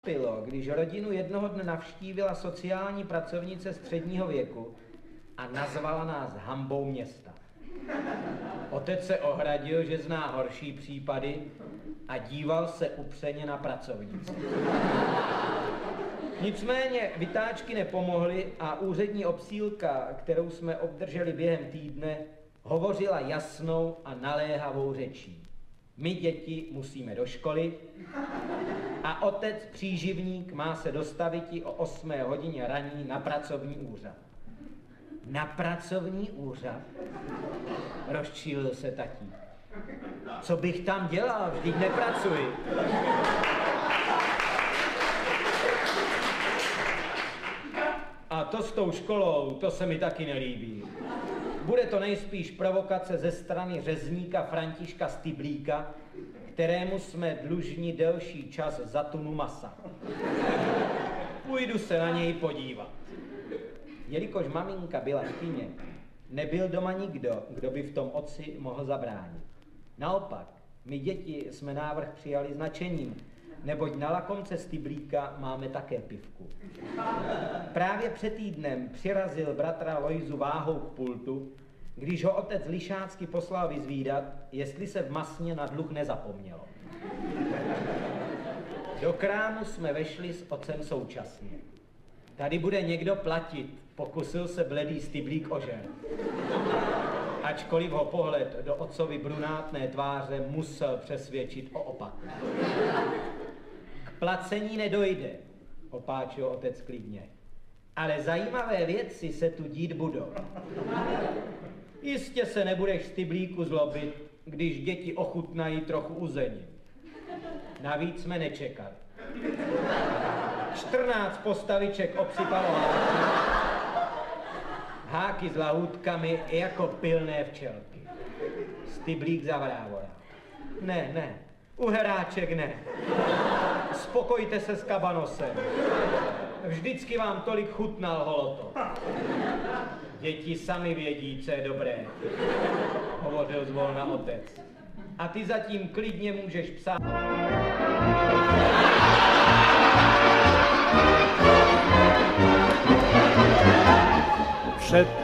Bylo, když rodinu jednoho dne navštívila sociální pracovnice středního věku a nazvala nás hanbou města. Otec se ohradil, že zná horší případy a díval se upřeně na pracovnici. Nicméně vytáčky nepomohly a úřední obsílka, kterou jsme obdrželi během týdne, hovořila jasnou a naléhavou řečí. My děti musíme do školy a otec příživník má se dostaviti o 8 hodině raní na pracovní úřad. Na pracovní úřad? Rozčílil se tatík. Co bych tam dělal? Vždyť nepracuji. A to s tou školou, to se mi taky nelíbí. Bude to nejspíš provokace ze strany řezníka Františka Styblíka, kterému jsme dlužni delší čas za tunu masa. Půjdu se na něj podívat. Jelikož maminka byla v kyně, nebyl doma nikdo, kdo by v tom otci mohl zabránit. Naopak, my děti jsme návrh přijali s nadšením, neboť na lakomce Styblíka máme také pivku. Právě před týdnem přirazil bratra Lojzu váhou k pultu, když ho otec lišácky poslal vyzvídat, jestli se v masně na dluh nezapomnělo. Do krámu jsme vešli s otcem současně. Tady bude někdo platit, pokusil se bledý Styblík o žert. Ačkoliv ho pohled do otcovy brunátné tváře musel přesvědčit o opaku. K placení nedojde, opáčil otec klidně. Ale zajímavé věci se tu dít budou. Jistě se nebudeš Styblíku zlobit, když děti ochutnají trochu uzenin. Navíc jsme nečekali. 14 postaviček obsypalo háky s lahůdkami jako pilné včelky. Styblík zavrávoril. Ne, uheráček ne. Spokojte se s kabanosem. Vždycky vám tolik chutnal holoto. Děti sami vědí, co je dobré, hovořil zvolna otec. A ty zatím klidně můžeš psát. Před